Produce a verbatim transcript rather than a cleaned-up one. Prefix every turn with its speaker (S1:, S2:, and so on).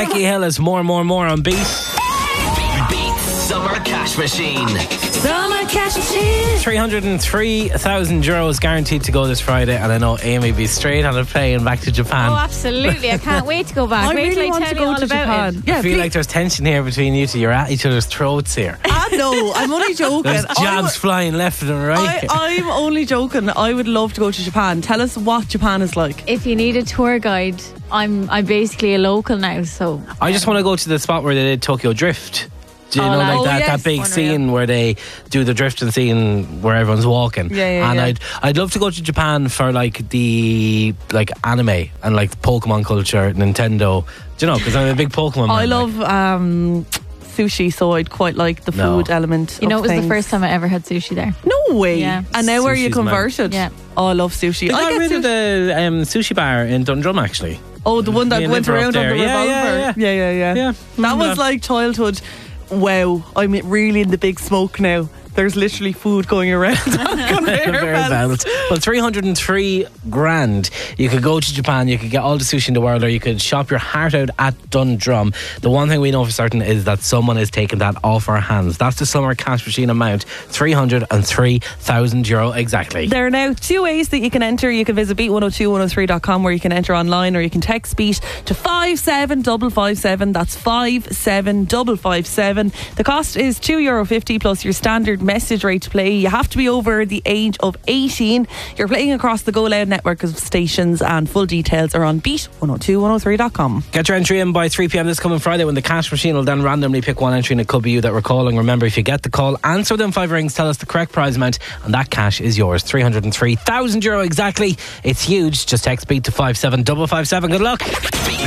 S1: Becky Hill is more, more, more on Beat.
S2: Beat Summer Cash Machine.
S3: Summer Cash Machine.
S1: three hundred three thousand euros guaranteed to go this Friday, and I know Amy will be straight on a plane back to Japan.
S3: Oh, absolutely. I can't wait to go back.
S4: I
S3: wait
S4: really
S3: till I
S4: want
S3: tell
S4: to
S3: you
S4: go
S3: all
S4: to
S3: about
S4: Japan.
S3: it.
S4: Yeah,
S1: I feel
S4: please.
S1: like there's tension here between you two. You're at each other's throats here.
S4: Ah, no, I'm only joking.
S1: There's
S4: I
S1: jabs
S4: would-
S1: flying left and
S4: I,
S1: right.
S4: I'm only joking. I would love to go to Japan. Tell us what Japan is like.
S3: If you need a tour guide, I'm I'm basically a local now, so
S1: I just want to go to the spot where they did Tokyo Drift. Do you
S3: Oh,
S1: know,
S3: nice.
S1: like
S4: Oh,
S1: that,
S4: yes.
S1: that big
S3: Unreal.
S1: scene where they do the drifting scene where everyone's walking?
S4: Yeah, yeah,
S1: And
S4: yeah.
S1: I'd I'd love to go to Japan for like the like anime and like Pokemon culture, Nintendo. Do you know? Because I'm a big Pokemon.
S4: I
S1: man,
S4: love um, sushi, so I'd quite like the
S1: No.
S4: food element.
S3: you know
S4: of
S3: it was
S4: things.
S3: the first time I ever had sushi there.
S4: No way.
S3: Yeah.
S4: And now where are you
S1: Sushi's mad.
S4: converted?
S3: Yeah.
S4: Oh, I love sushi.
S1: They
S4: I
S1: got
S4: get
S1: rid of
S4: sushi.
S1: the um, sushi bar in Dundrum actually.
S4: Oh, the one that
S1: Me and
S4: went
S1: Liv were up
S4: around on
S1: there.
S4: the
S1: Yeah,
S4: revolver.
S1: yeah,
S4: yeah, yeah. yeah.
S1: Yeah.
S4: That
S1: Remember
S4: was
S1: that?
S4: like childhood. Wow, I'm really in the big smoke now. There's literally food going around on conveyor
S1: Conveyor
S4: belts.
S1: belt. Well, three hundred three grand. You could go to Japan, you could get all the sushi in the world, or you could shop your heart out at Dundrum. The one thing we know for certain is that someone is taking that off our hands. That's the Summer Cash Machine amount, three hundred three thousand euro exactly.
S4: There are now two ways that you can enter. You can visit beat one oh two one oh three dot com where you can enter online, or you can text Beat to five seven five five seven. That's five seven five five seven. The cost is two euro fifty plus your standard message rate to play. You have to be over the age of eighteen. You're playing across the Go Loud network of stations, and full details are on beat one oh two one oh three dot com.
S1: Get your entry in by three p.m. this coming Friday, when the Cash Machine will then randomly pick one entry, and it could be you that we're calling. Remember, if you get the call, answer them five rings, tell us the correct prize amount, and that cash is yours. three hundred three thousand euro exactly. It's huge. Just text Beat to five seven five five seven. Good luck.